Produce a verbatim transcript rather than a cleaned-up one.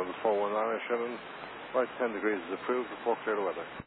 four one nine, Shannon. Right ten degrees is approved before clear to weather.